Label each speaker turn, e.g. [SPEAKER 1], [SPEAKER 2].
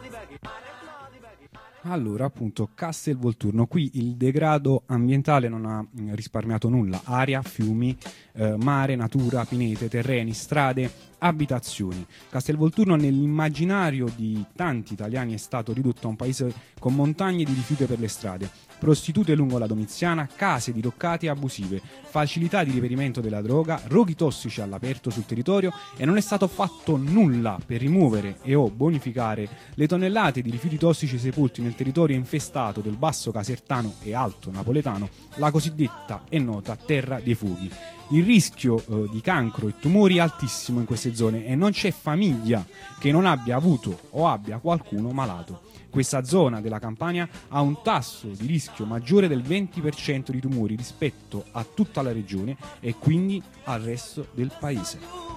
[SPEAKER 1] Allora, appunto, Castelvolturno, qui il degrado ambientale non ha risparmiato nulla: aria, fiumi, mare, natura, pinete, terreni, strade, abitazioni. Castelvolturno nell'immaginario di tanti italiani è stato ridotto a un paese con montagne di rifiuti per le strade, prostitute lungo la Domiziana, case diroccate e abusive, facilità di reperimento della droga, roghi tossici all'aperto sul territorio, e non è stato fatto nulla per rimuovere e o bonificare le tonnellate di rifiuti tossici sepolti nel territorio infestato del Basso Casertano e Alto Napoletano, la cosiddetta e nota terra dei fughi. Il rischio di cancro e tumori è altissimo in queste zone e non c'è famiglia che non abbia avuto o abbia qualcuno malato. Questa zona della Campania ha un tasso di rischio maggiore del 20% di tumori rispetto a tutta la regione e quindi al resto del paese.